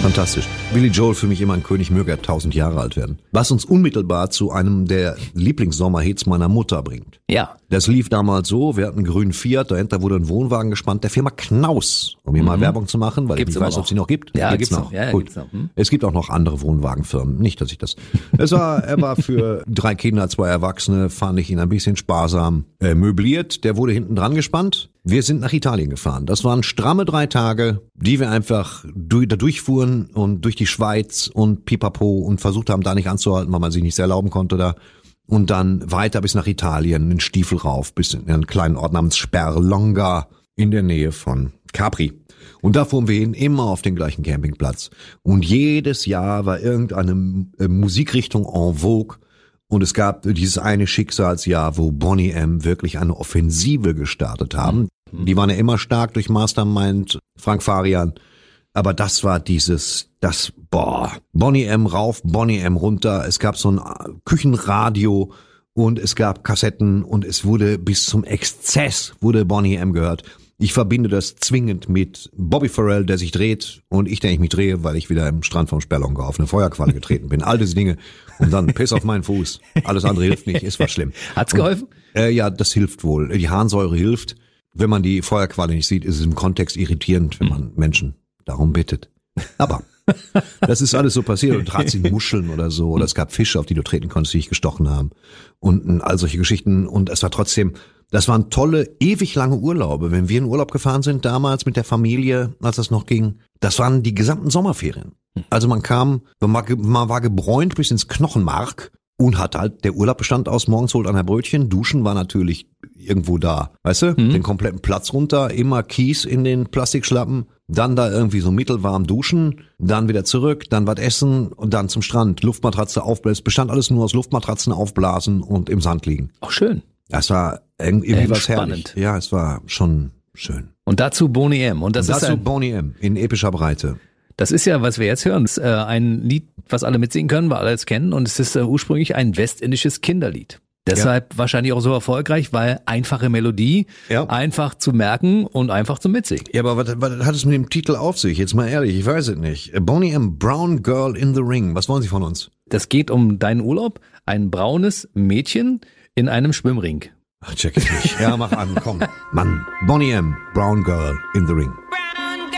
Fantastisch. Billy Joel für mich immer ein König, möge er 1000 Jahre alt werden. Was uns unmittelbar zu einem der Lieblingssommerhits meiner Mutter bringt. Ja. Das lief damals so, wir hatten einen grünen Fiat, dahinter wurde ein Wohnwagen gespannt, der Firma Knaus, um hier mal Werbung zu machen, weil Gibt's ich nicht weiß, immer ob sie noch gibt. Ja, Die gibt's noch. Ja, Gut. gibt's noch. Es gibt auch noch andere Wohnwagenfirmen, nicht, dass ich das... Er war für 3 Kinder, 2 Erwachsene, fand ich ihn ein bisschen sparsam möbliert. Der wurde hinten dran gespannt. Wir sind nach Italien gefahren. Das waren stramme 3 Tage, die wir einfach da durchfuhren und durch die Schweiz und pipapo und versucht haben, da nicht anzuhalten, weil man sich nichts erlauben konnte da. Und dann weiter bis nach Italien, den Stiefel rauf, bis in einen kleinen Ort namens Sperlonga in der Nähe von Capri. Und da fuhren wir hin, immer auf den gleichen Campingplatz. Und jedes Jahr war irgendeine Musikrichtung en vogue. Und es gab dieses eine Schicksalsjahr, wo Boney M. wirklich eine Offensive gestartet haben. Die waren ja immer stark durch Mastermind, Frank Farian. Aber das war Boney M. rauf, Boney M. runter. Es gab so ein Küchenradio und es gab Kassetten und es wurde bis zum Exzess wurde Boney M. gehört. Ich verbinde das zwingend mit Bobby Farrell, der sich dreht und ich, der ich mich drehe, weil ich wieder im Strand vom Sperlonga auf eine Feuerqualle getreten bin. All diese Dinge und dann Piss auf meinen Fuß. Alles andere hilft nicht, es war schlimm. Hat's geholfen? Ja, das hilft wohl. Die Harnsäure hilft. Wenn man die Feuerqualle nicht sieht, ist es im Kontext irritierend, wenn man Menschen darum bittet. Aber das ist alles so passiert und trat in Muscheln oder so oder es gab Fische, auf die du treten konntest, die dich gestochen haben und all solche Geschichten und es war trotzdem, das waren tolle, ewig lange Urlaube. Wenn wir in Urlaub gefahren sind damals mit der Familie, als das noch ging, das waren die gesamten Sommerferien. Also man war gebräunt bis ins Knochenmark und hat halt, der Urlaub bestand aus morgens holt einer Brötchen, duschen war natürlich irgendwo da, weißt du, den kompletten Platz runter, immer Kies in den Plastikschlappen, dann da irgendwie so mittelwarm duschen, dann wieder zurück, dann was essen und dann zum Strand, Luftmatratze aufblasen, bestand alles nur aus Luftmatratzen aufblasen und im Sand liegen. Auch schön. Das war irgendwie was herrlich. Ja, es war schon schön. Und dazu Boney M. Und dazu Boney M. in epischer Breite. Das ist ja, was wir jetzt hören, ist ein Lied, was alle mitsingen können, weil alle es kennen. Und es ist ursprünglich ein westindisches Kinderlied. Deshalb wahrscheinlich auch so erfolgreich, weil einfache Melodie, einfach zu merken und einfach zum Mitsingen. Ja, aber was hat es mit dem Titel auf sich? Jetzt mal ehrlich, ich weiß es nicht. Boney M. Brown Girl in the Ring. Was wollen Sie von uns? Das geht um deinen Urlaub. Ein braunes Mädchen in einem Schwimmring. Ach, check ich nicht. Ja, mach an, komm. Mann, Boney M. Brown Girl in the Ring.